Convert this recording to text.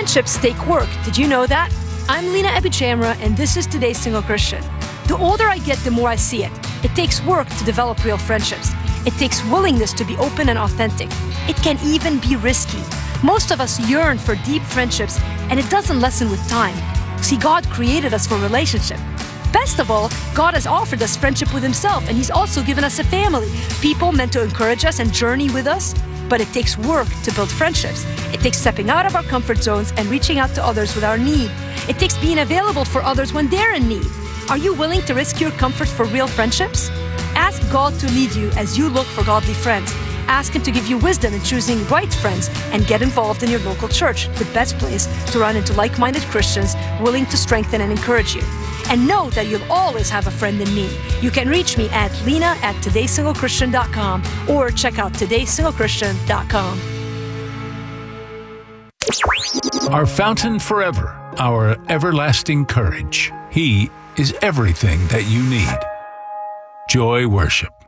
Friendships take work. Did you know that? I'm Lena Abichamra, and this is Today's Single Christian. The older I get, the more I see it. It takes work to develop real friendships. It takes willingness to be open and authentic. It can even be risky. Most of us yearn for deep friendships, and it doesn't lessen with time. See, God created us for relationship. Best of all, God has offered us friendship with Himself, and He's also given us a family, people meant to encourage us and journey with us. But it takes work to build friendships. It takes stepping out of our comfort zones and reaching out to others with our need. It takes being available for others when they're in need. Are you willing to risk your comfort for real friendships? Ask God to lead you as you look for godly friends. Ask Him to give you wisdom in choosing right friends, and get involved in your local church, the best place to run into like-minded Christians willing to strengthen and encourage you. And know that you'll always have a friend in me. You can reach me at lena@todaysinglechristian.com or check out todaysinglechristian.com. Our fountain forever, our everlasting courage. He is everything that you need. Joy Worship.